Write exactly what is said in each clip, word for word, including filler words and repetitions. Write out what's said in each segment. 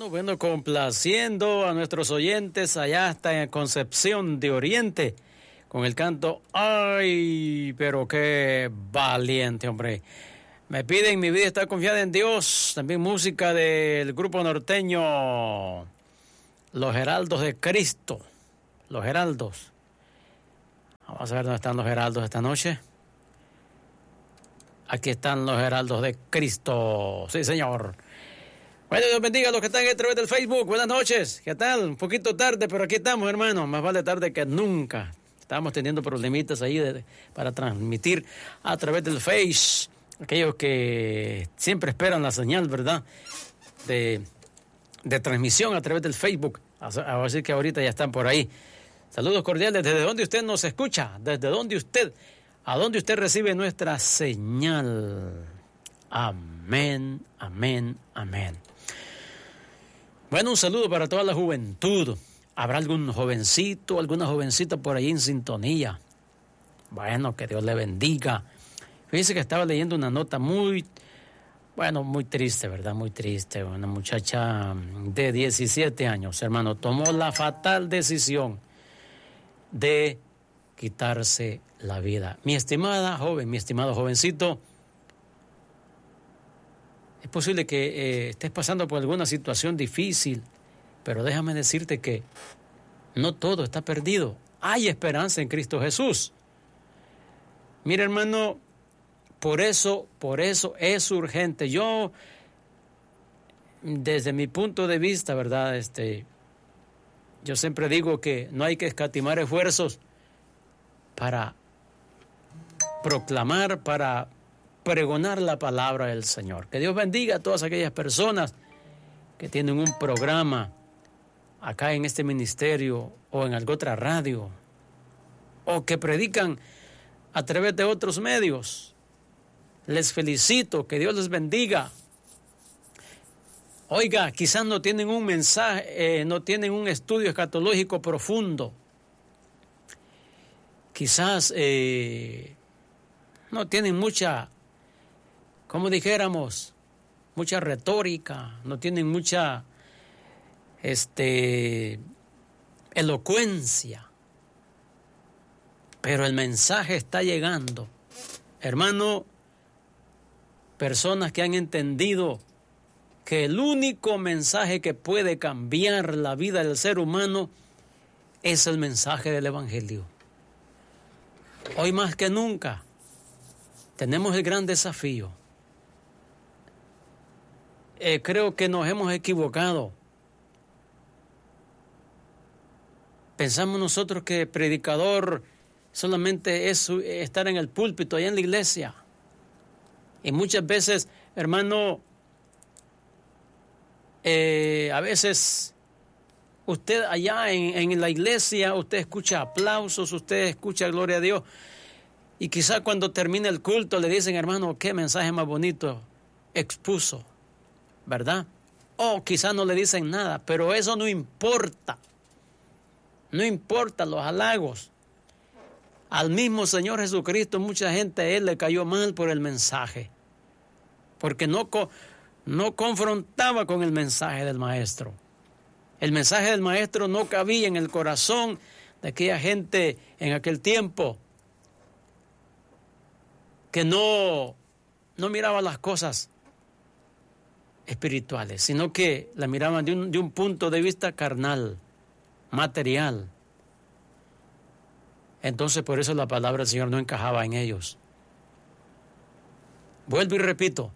Bueno, bueno, complaciendo a nuestros oyentes allá hasta en Concepción de Oriente con el canto Ay, pero qué valiente, hombre. Me piden Mi vida está confiada en Dios. También música del grupo norteño Los Heraldos de Cristo. Los Heraldos. Vamos a ver dónde están los Heraldos esta noche. Aquí están los Heraldos de Cristo. Sí, señor. Bueno, Dios bendiga a los que están a través del Facebook. Buenas noches. ¿Qué tal? Un poquito tarde, pero aquí estamos, hermano. Más vale tarde que nunca. Estamos teniendo problemitas ahí de, para transmitir a través del Face. Aquellos que siempre esperan la señal, ¿verdad? De, de transmisión a través del Facebook. Así que ahorita ya están por ahí. Saludos cordiales. ¿Desde dónde usted nos escucha? ¿Desde dónde usted, a dónde usted recibe nuestra señal? Amén, amén, amén. Bueno, un saludo para toda la juventud. ¿Habrá algún jovencito, alguna jovencita por ahí en sintonía? Bueno, que Dios le bendiga. Fíjese que estaba leyendo una nota muy, bueno, muy triste, ¿verdad? Muy triste. Una muchacha de diecisiete años, hermano, tomó la fatal decisión de quitarse la vida. Mi estimada joven, mi estimado jovencito, es posible que eh, estés pasando por alguna situación difícil, pero déjame decirte que no todo está perdido. Hay esperanza en Cristo Jesús. Mira, hermano, por eso, por eso es urgente. Yo, desde mi punto de vista, ¿verdad? Este, yo siempre digo que no hay que escatimar esfuerzos para proclamar, para pregonar la palabra del Señor. Que Dios bendiga a todas aquellas personas que tienen un programa acá en este ministerio o en alguna otra radio o que predican a través de otros medios. Les felicito, que Dios les bendiga. Oiga, quizás no tienen un mensaje, eh, no tienen un estudio escatológico profundo. Quizás eh, no tienen mucha, como dijéramos, mucha retórica, no tienen mucha este, elocuencia, pero el mensaje está llegando. Hermano, personas que han entendido que el único mensaje que puede cambiar la vida del ser humano es el mensaje del Evangelio. Hoy más que nunca tenemos el gran desafío. Eh, creo que nos hemos equivocado. Pensamos nosotros que predicador solamente es estar en el púlpito, allá en la iglesia. Y muchas veces, hermano, eh, a veces usted allá en, en la iglesia, usted escucha aplausos, usted escucha gloria a Dios. Y quizá cuando termine el culto le dicen, hermano, qué mensaje más bonito expuso, ¿verdad? O quizá no le dicen nada, pero eso no importa. No importa los halagos. Al mismo Señor Jesucristo, mucha gente a Él le cayó mal por el mensaje, porque no, no confrontaba con el mensaje del Maestro. El mensaje del Maestro no cabía en el corazón de aquella gente en aquel tiempo que no, no miraba las cosas espirituales, sino que la miraban de un, de un punto de vista carnal, material. Entonces por eso la palabra del Señor no encajaba en ellos. Vuelvo y repito.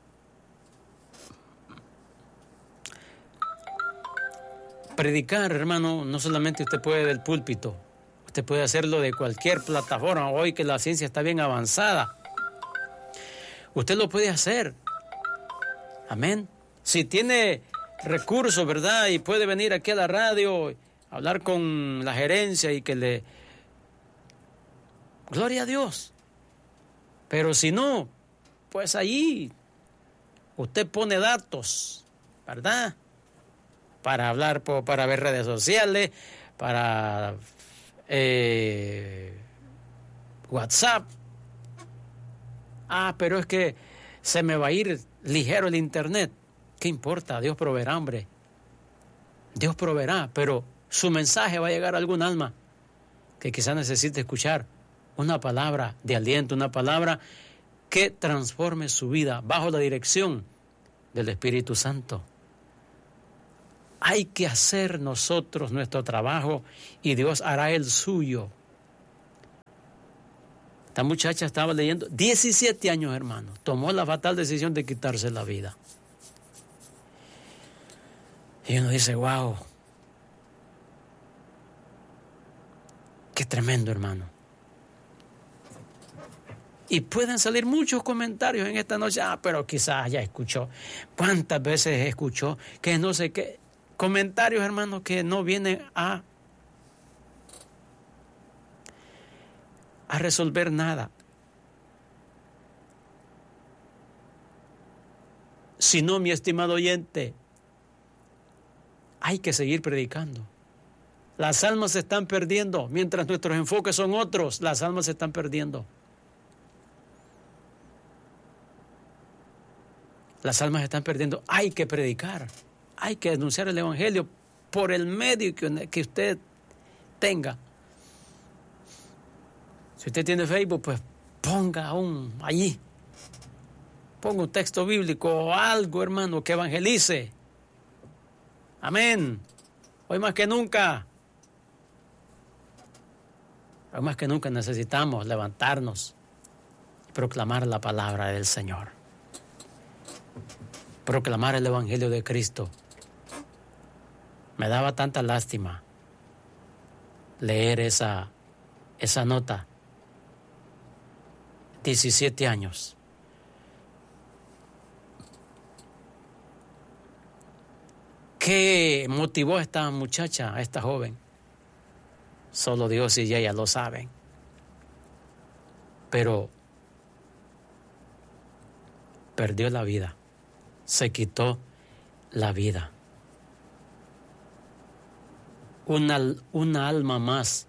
Predicar, hermano, no solamente usted puede del púlpito, usted puede hacerlo de cualquier plataforma. Hoy que la ciencia está bien avanzada, usted lo puede hacer. Amén. Si tiene recursos, ¿verdad? Y puede venir aquí a la radio, hablar con la gerencia y que le... Gloria a Dios. Pero si no, pues ahí usted pone datos, ¿verdad? Para hablar, para ver redes sociales, para eh, WhatsApp. Ah, pero es que se me va a ir ligero el internet. ¿Qué importa? Dios proveerá, hombre. Dios proveerá, pero su mensaje va a llegar a algún alma que quizás necesite escuchar una palabra de aliento, una palabra que transforme su vida bajo la dirección del Espíritu Santo. Hay que hacer nosotros nuestro trabajo y Dios hará el suyo. Esta muchacha estaba leyendo, diecisiete años, hermano, tomó la fatal decisión de quitarse la vida. Y uno dice, wow, qué tremendo, hermano. Y pueden salir muchos comentarios en esta noche. Ah, pero quizás ya escuchó. ¿Cuántas veces escuchó? Que no sé qué. Comentarios, hermanos, que no vienen a, a resolver nada. Sino, mi estimado oyente, hay que seguir predicando. Las almas se están perdiendo. Mientras nuestros enfoques son otros, las almas se están perdiendo. Las almas se están perdiendo. Hay que predicar. Hay que anunciar el Evangelio por el medio que, que usted tenga. Si usted tiene Facebook, pues ponga un allí. Ponga un texto bíblico o algo, hermano, que evangelice. Amén. Hoy más que nunca. Hoy más que nunca necesitamos levantarnos y proclamar la palabra del Señor. Proclamar el Evangelio de Cristo. Me daba tanta lástima leer esa, esa nota. diecisiete años. ¿Qué motivó a esta muchacha, a esta joven? Solo Dios y ella lo saben. Pero perdió la vida. Se quitó la vida. Una, una alma más.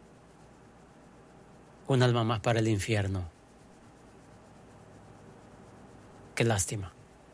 Un alma más para el infierno. Qué lástima.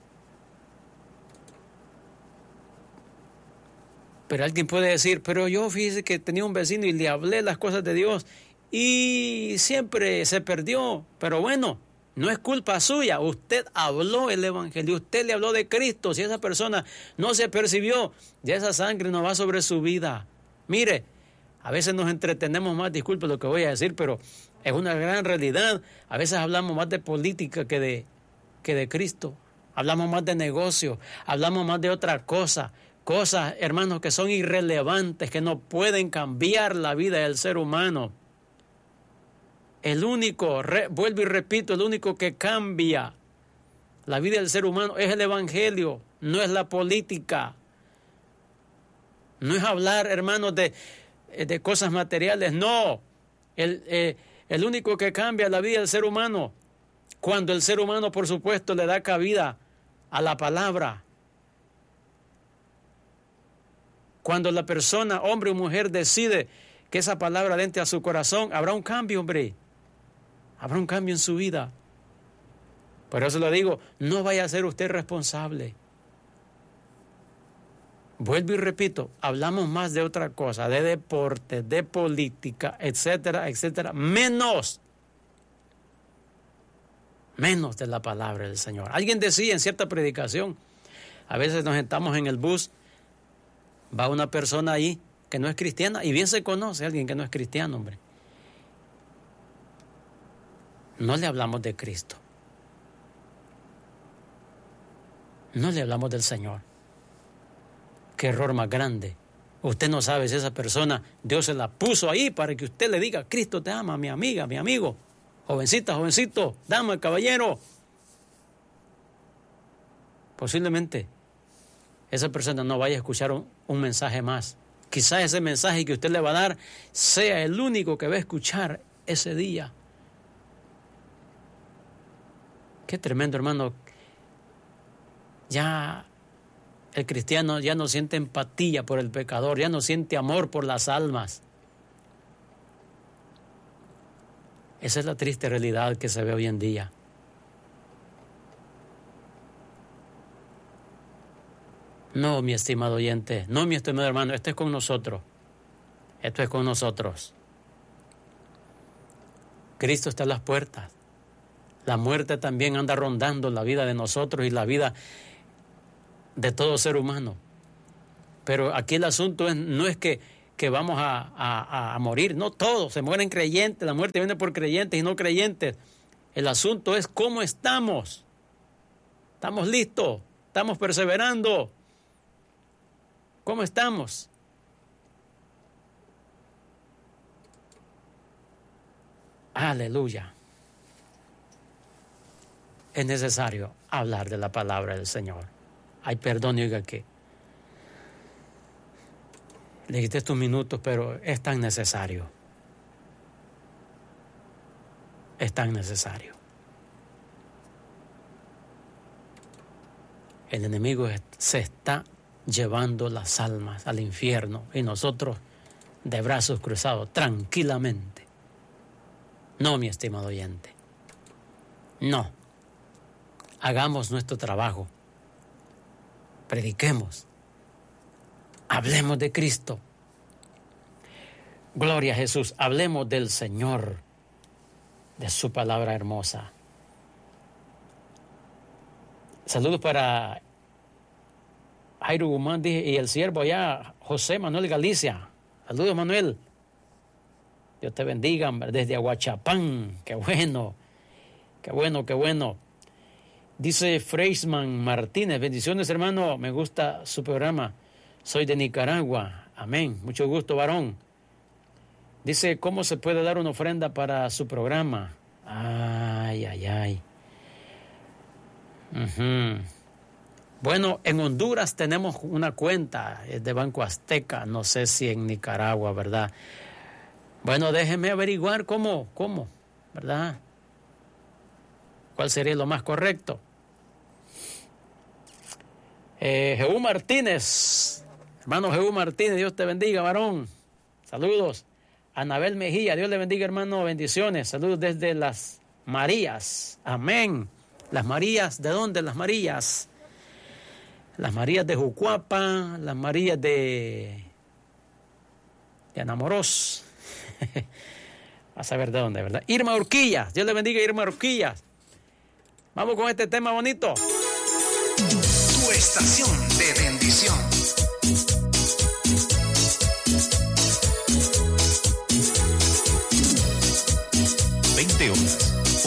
Pero alguien puede decir, pero yo fíjese que tenía un vecino y le hablé las cosas de Dios y siempre se perdió. Pero bueno, no es culpa suya. Usted habló el Evangelio, usted le habló de Cristo. Si esa persona no se percibió, ya esa sangre no va sobre su vida. Mire, a veces nos entretenemos más, disculpe lo que voy a decir, pero es una gran realidad. A veces hablamos más de política que de, que de Cristo. Hablamos más de negocio, hablamos más de otra cosa. Cosas, hermanos, que son irrelevantes, que no pueden cambiar la vida del ser humano. El único, re, vuelvo y repito, el único que cambia la vida del ser humano es el Evangelio, no es la política. No es hablar, hermanos, de, de cosas materiales, no. El, eh, el único que cambia la vida del ser humano, cuando el ser humano, por supuesto, le da cabida a la palabra. Cuando la persona, hombre o mujer, decide que esa palabra entre a su corazón, habrá un cambio, hombre. Habrá un cambio en su vida. Por eso le digo, no vaya a ser usted responsable. Vuelvo y repito, hablamos más de otra cosa, de deporte, de política, etcétera, etcétera, menos, menos de la palabra del Señor. Alguien decía en cierta predicación, a veces nos sentamos en el bus, va una persona ahí que no es cristiana y bien se conoce a alguien que no es cristiano, hombre. No le hablamos de Cristo. No le hablamos del Señor. Qué error más grande. Usted no sabe si esa persona, Dios se la puso ahí para que usted le diga, Cristo te ama, mi amiga, mi amigo. Jovencita, jovencito, dama, caballero. Posiblemente esa persona no vaya a escuchar un, un mensaje más. Quizás ese mensaje que usted le va a dar sea el único que va a escuchar ese día. Qué tremendo, hermano. Ya el cristiano ya no siente empatía por el pecador, ya no siente amor por las almas. Esa es la triste realidad que se ve hoy en día. No, mi estimado oyente, no, mi estimado hermano, esto es con nosotros. Esto es con nosotros. Cristo está a las puertas. La muerte también anda rondando la vida de nosotros y la vida de todo ser humano. Pero aquí el asunto es, no es que, que vamos a, a, a morir, no todos, se mueren creyentes, la muerte viene por creyentes y no creyentes. El asunto es cómo estamos. ¿Estamos listos? ¿Estamos perseverando? ¿Cómo estamos? Aleluya. Es necesario hablar de la palabra del Señor. Ay, perdón, oiga que le quité estos minutos, pero es tan necesario. Es tan necesario. El enemigo se está llevando las almas al infierno y nosotros de brazos cruzados, tranquilamente. No, mi estimado oyente. No. Hagamos nuestro trabajo. Prediquemos. Hablemos de Cristo. Gloria a Jesús. Hablemos del Señor, de su palabra hermosa. Saludos para Jairo Guzmán y el siervo allá, José Manuel Galicia. Saludos, Manuel. Dios te bendiga desde Aguachapán. Qué bueno, qué bueno, qué bueno. Dice Freisman Martínez, bendiciones, hermano, me gusta su programa. Soy de Nicaragua. Amén. Mucho gusto, varón. Dice, ¿cómo se puede dar una ofrenda para su programa? Ay, ay, ay. Uh-huh. Bueno, en Honduras tenemos una cuenta de Banco Azteca. No sé si en Nicaragua, ¿verdad? Bueno, déjeme averiguar cómo, cómo, ¿verdad? ¿Cuál sería lo más correcto? Eh, Jehú Martínez, hermano Jehú Martínez, Dios te bendiga, varón. Saludos. Anabel Mejía, Dios le bendiga, hermano, bendiciones. Saludos desde Las Marías. Amén. Las Marías, ¿de dónde? Las Marías. Las Marías de Jucuapa, las Marías de, de Anamorós. A saber de dónde, ¿verdad? Irma Urquillas, Dios le bendiga, Irma Urquillas. Vamos con este tema bonito. Tu estación